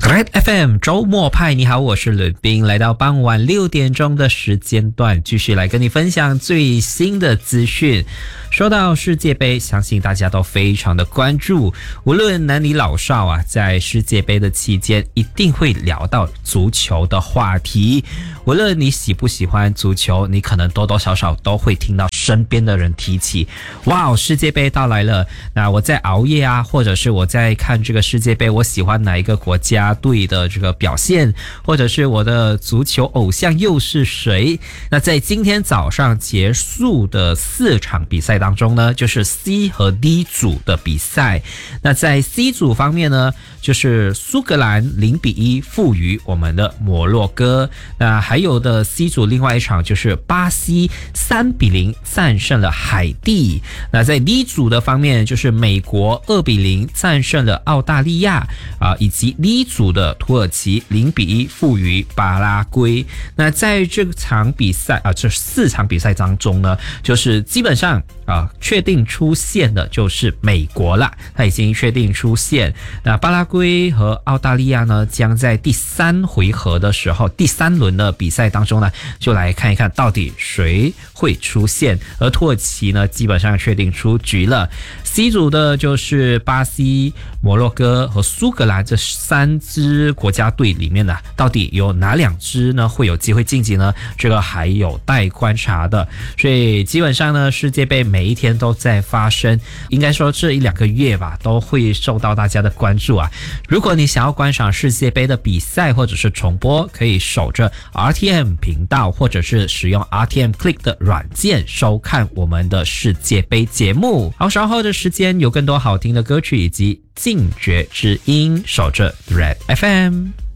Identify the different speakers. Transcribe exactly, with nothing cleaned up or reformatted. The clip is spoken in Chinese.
Speaker 1: Red F M 周末派，你好，我是吕斌，来到傍晚六点钟的时间段，继续来跟你分享最新的资讯。说到世界杯，相信大家都非常的关注，无论男女老少啊，在世界杯的期间一定会聊到足球的话题。无论你喜不喜欢足球，你可能多多少少都会听到身边的人提起，哇，世界杯到来了，那我在熬夜啊，或者是我在看这个世界杯，我喜欢哪一个国家队的这个表现，或者是我的足球偶像又是谁。那在今天早上结束的四场比赛当中呢，就是 C 和 D 组的比赛。那在 C 组方面呢，就是苏格兰零比一负于我们的摩洛哥。那还有的 C 组另外一场就是巴西三比零战胜了海地。那在 D 组的方面，就是美国二比零战胜了澳大利亚啊，以及 D 组的土耳其零比一负于巴拉圭。那在这场比赛啊，这四场比赛当中呢，就是基本上啊确定出线的就是美国了，它已经确定出线。那巴拉圭和澳大利亚呢，将在第三回合的时候，第三轮的比赛当中呢，就来看一看到底谁会出现。而土耳其呢，基本上确定出局了。C 组的就是巴西、摩洛哥和苏格兰这三支国家队里面呢，到底有哪两支呢会有机会晋级呢？这个还有待观察的。所以基本上呢，世界杯每一天都在发生，应该说这一两个月吧，都会受到大家的关注啊。如果你想要观赏世界杯的比赛或者是重播，可以守着 R T M 频道，或者是使用 R T M Click 的软件收看我们的世界杯节目。好，稍后的时间有更多好听的歌曲以及进爵之音，守着 Red F M。